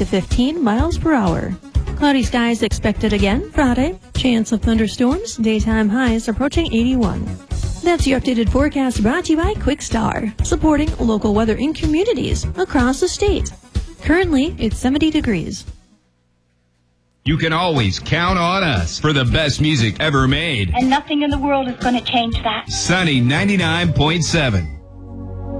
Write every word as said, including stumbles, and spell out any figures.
to fifteen miles per hour. Cloudy skies expected again Friday. Chance of thunderstorms. Daytime highs approaching eighty-one. That's your updated forecast brought to you by QuickStar, supporting local weather in communities across the state. Currently, it's seventy degrees. You can always count on us for the best music ever made. And nothing in the world is going to change that. Sunny ninety-nine point seven.